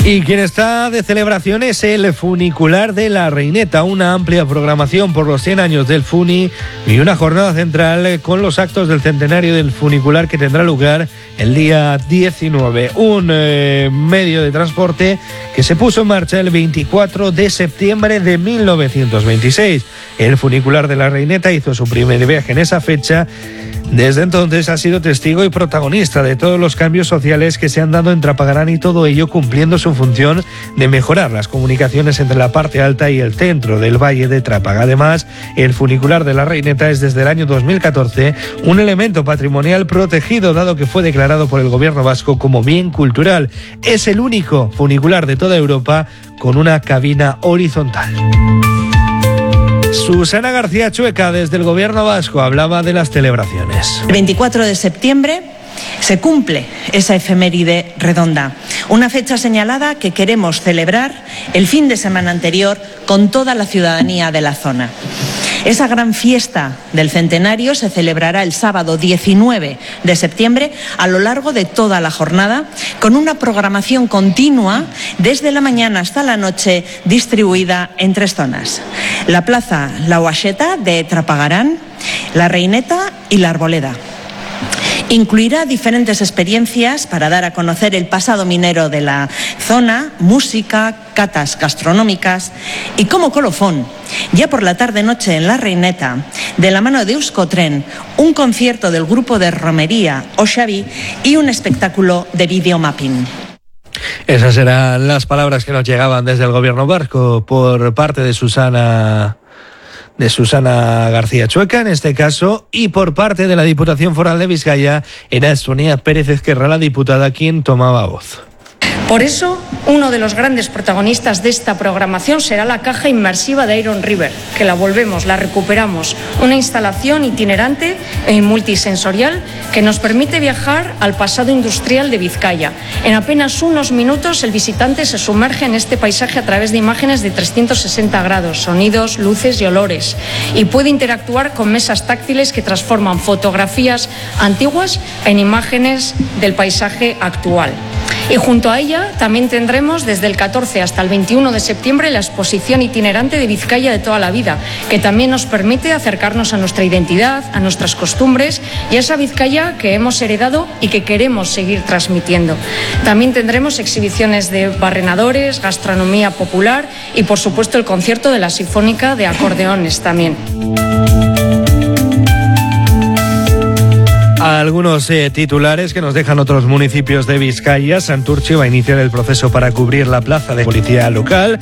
Y quien está de celebración es el funicular de La Reineta, una amplia programación por los 100 años del Funi y una jornada central con los actos del centenario del funicular que tendrá lugar el día 19. Un medio de transporte que se puso en marcha el 24 de septiembre de 1926. El funicular de La Reineta hizo su primer viaje en esa fecha. Desde entonces ha sido testigo y protagonista de todos los cambios sociales que se han dado en Trapagarán, y todo ello cumpliendo su función de mejorar las comunicaciones entre la parte alta y el centro del valle de Trápaga. Además, el funicular de La Reineta es desde el año 2014 un elemento patrimonial protegido, dado que fue declarado por el gobierno vasco como bien cultural. Es el único funicular de toda Europa con una cabina horizontal. Susana García Chueca, desde el gobierno vasco, hablaba de las celebraciones. El 24 de septiembre se cumple esa efeméride redonda, una fecha señalada que queremos celebrar el fin de semana anterior con toda la ciudadanía de la zona. Esa gran fiesta del centenario se celebrará el sábado 19 de septiembre a lo largo de toda la jornada, con una programación continua desde la mañana hasta la noche, distribuida en 3 zonas: la Plaza La Huacheta de Trapagarán, La Reineta y La Arboleda. Incluirá diferentes experiencias para dar a conocer el pasado minero de la zona, música, catas gastronómicas y, como colofón, ya por la tarde-noche en La Reineta, de la mano de Euskotren, un concierto del grupo de romería Oshabi y un espectáculo de videomapping. Esas eran las palabras que nos llegaban desde el gobierno vasco por parte de Susana García Chueca, en este caso, y por parte de la Diputación Foral de Vizcaya, era Estonia Pérez Ezquerra, la diputada, quien tomaba voz. Por eso, uno de los grandes protagonistas de esta programación será la caja inmersiva de Iron River, que la recuperamos, una instalación itinerante e multisensorial que nos permite viajar al pasado industrial de Vizcaya. En apenas unos minutos el visitante se sumerge en este paisaje a través de imágenes de 360 grados, sonidos, luces y olores, y puede interactuar con mesas táctiles que transforman fotografías antiguas en imágenes del paisaje actual. Y junto a ella también tendremos desde el 14 hasta el 21 de septiembre la exposición itinerante de Vizcaya de toda la vida, que también nos permite acercarnos a nuestra identidad, a nuestras costumbres y a esa Vizcaya que hemos heredado y que queremos seguir transmitiendo. También tendremos exhibiciones de barrenadores, gastronomía popular y, por supuesto, el concierto de la Sinfónica de Acordeones también. Algunos titulares que nos dejan otros municipios de Vizcaya. Santurtzi va a iniciar el proceso para cubrir la plaza de policía local.